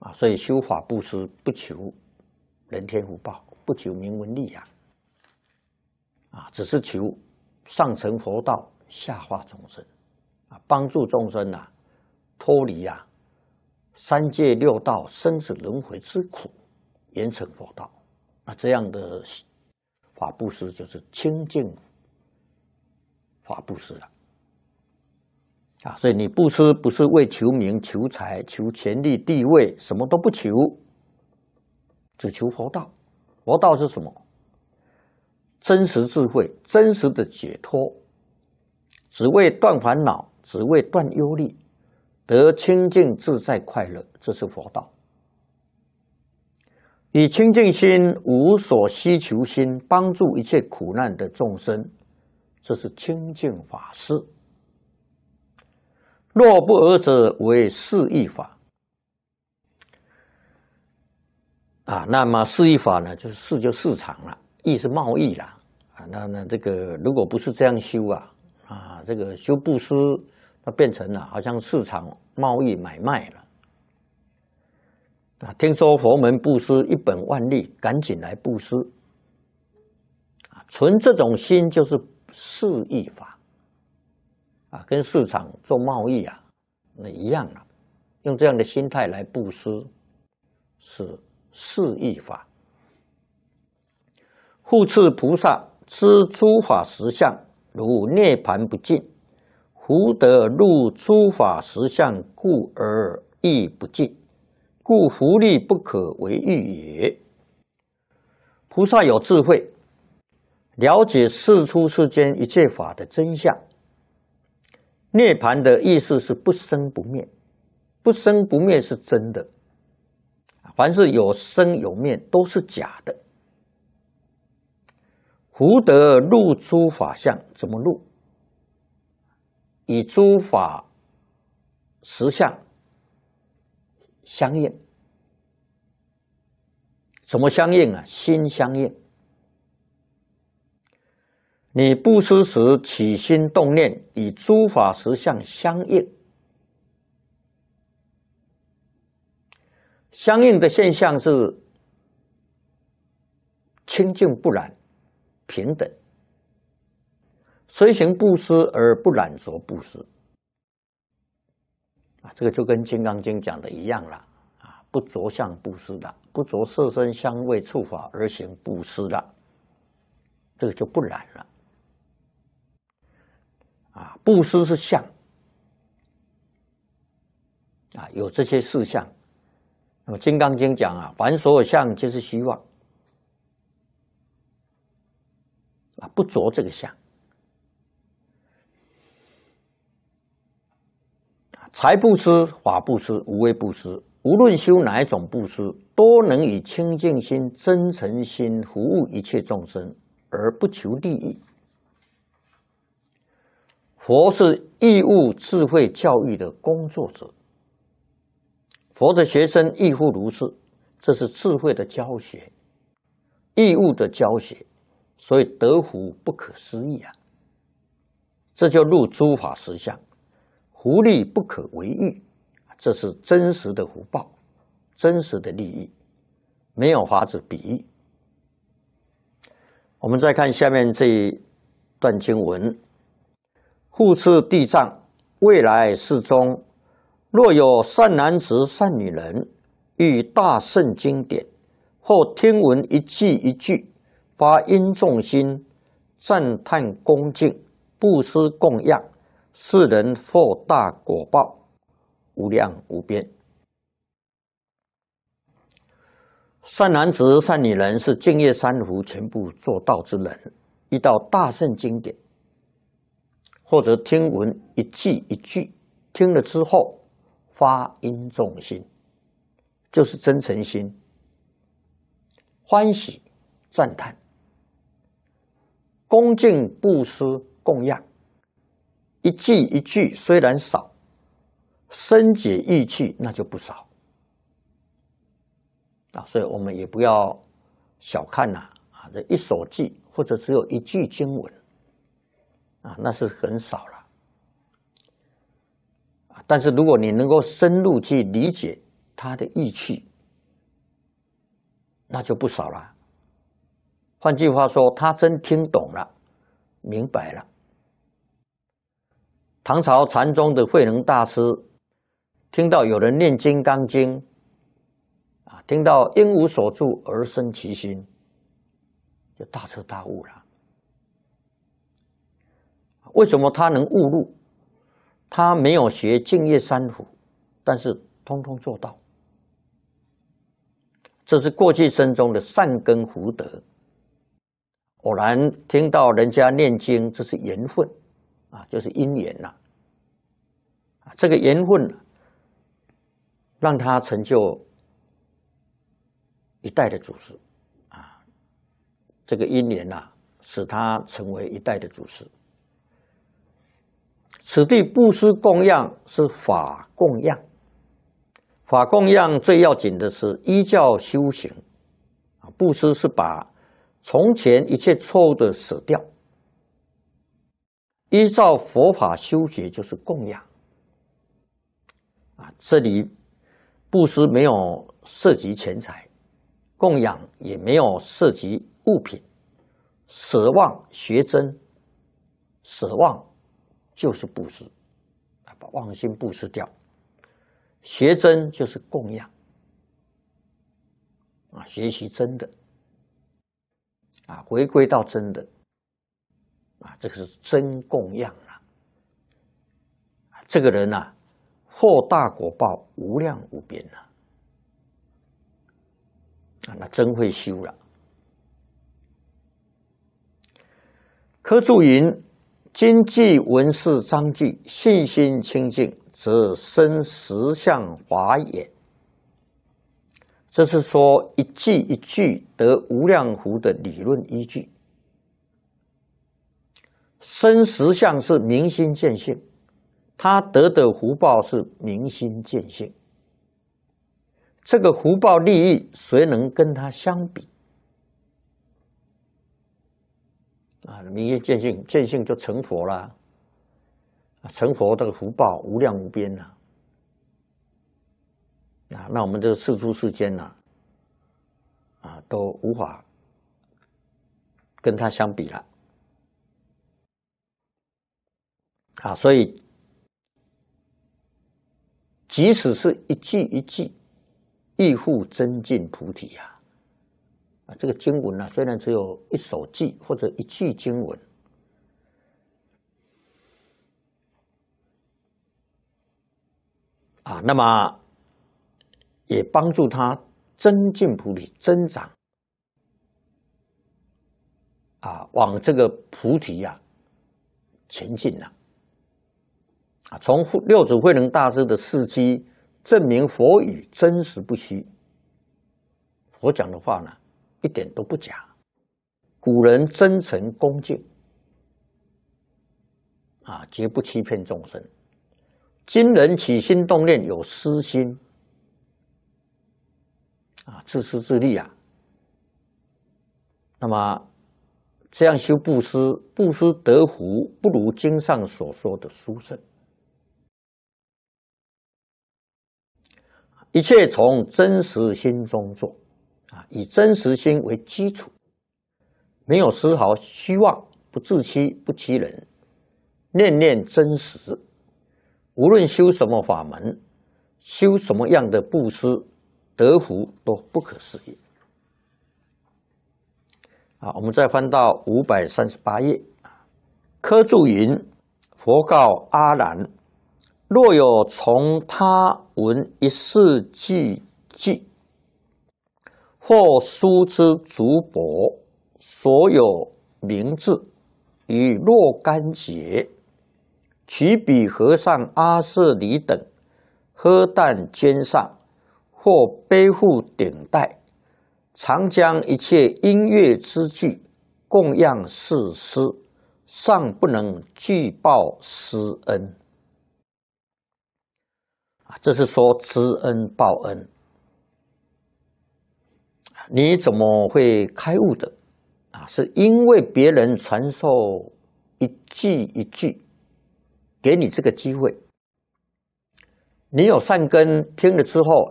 所以修法布施不求人天福报，不求名闻利养，只是求上成佛道，下化众生，帮助众生脱离三界六道生死轮回之苦，圆成佛道。这样的法布施就是清净法布施了。所以你布施不是为求名、求财、求权力、地位，什么都不求，只求佛道。佛道是什么？真实智慧，真实的解脱，只为断烦恼，只为断忧虑，得清净自在快乐，这是佛道。以清净心、无所希求心，帮助一切苦难的众生，这是清净法施。若不尔者，为市易法。那么市易法呢，就是市就市场了，易是贸易啦。那这个如果不是这样修这个修布施，那变成了好像市场贸易买卖了。听说佛门布施一本万利，赶紧来布施。存这种心就是市易法。跟市场做贸易那一样了，用这样的心态来布施，是市易法。护持菩萨知诸法实相，如涅盘不尽，福德入诸法实相，故而亦不尽，故福利不可为喻也。菩萨有智慧，了解世出世间一切法的真相。涅槃的意思是不生不灭，不生不灭是真的，凡是有生有灭都是假的。福德入诸法相，怎么入？以诸法实相相应。怎么相应心相应。你布施时起心动念，与诸法实相相应。相应的现象是清净不染、平等。虽行布施而不染着布施。这个就跟《金刚经》讲的一样了。不着相布施了，不着色身香味触法而行布施了，这个就不染了。布施是相，有这些事项。那么《金刚经》讲凡所有相皆是虚妄，不着这个相。财布施、法布施、无为布施，无论修哪一种布施，都能以清净心、真诚心服务一切众生，而不求利益。佛是义务智慧教育的工作者，佛的学生亦复如是，这是智慧的教学，义务的教学，所以得福不可思议这就入诸法实相，福利不可为喻，这是真实的福报，真实的利益，没有法子比喻。我们再看下面这一段经文。护持地藏，未来世中，若有善男子、善女人，遇大圣经典，或听闻一句一句，发殷重心，赞叹恭敬，布施供养，世人获大果报，无量无边。善男子、善女人是净业三福全部做到之人，遇到大圣经典，或者听闻一句一句，听了之后发殷重心，就是真诚心，欢喜赞叹，恭敬布施供养，一句一句虽然少，深解意趣那就不少所以我们也不要小看这一首偈或者只有一句经文那是很少了但是如果你能够深入去理解他的意趣，那就不少了。换句话说，他真听懂了，明白了。唐朝禅宗的慧能大师听到有人念《金刚经》，听到因无所住而生其心，就大彻大悟了。为什么他能悟入？他没有学净业三福，但是通通做到。这是过去生中的善根福德。偶然听到人家念经，这是缘分就是因缘呐。这个缘分让他成就一代的祖师这个因缘使他成为一代的祖师。此地布施供养是法供养，法供养最要紧的是依教修行。布施是把从前一切错误的舍掉，依照佛法修学就是供养。这里布施没有涉及钱财，供养也没有涉及物品，舍妄学真，舍妄就是布施，把妄心布施掉。学真就是供养，学习真的，回归到真的，这个是真供养了。这个人获大果报无量无边那真会修了。科注云：今记闻是章句，信心清净，则生实相华眼。这是说一句一句得无量福的理论依据。生实相是明心见性，他得的福报是明心见性。这个福报利益，谁能跟他相比？明心见性，见性就成佛了。成佛这个福报无量无边那我们这个世出世间都无法跟他相比了所以即使是一句一句，亦复增进菩提这个经文虽然只有一首偈或者一句经文，那么也帮助他增进菩提，增长往这个菩提前进了从六祖慧能大师的事迹证明佛语真实不虚，佛讲的话一点都不假，古人真诚恭敬绝不欺骗众生。今人起心动念有私心自私自利那么这样修布施，布施得福，不如经上所说的殊胜。一切从真实心中做以真实心为基础，没有丝毫虚妄，不自欺，不欺人，念念真实。无论修什么法门，修什么样的布施，得福都不可思议我们再翻到538页，科注云：佛告阿难，若有从他闻一事句句，或书之竹帛，所有名字与若干节，取彼和尚阿舍离等，喝啖肩上，或背负顶戴，常将一切音乐之具供养世师，尚不能具报施恩这是说知恩报恩。你怎么会开悟的是因为别人传授一句一句，给你这个机会，你有善根，听了之后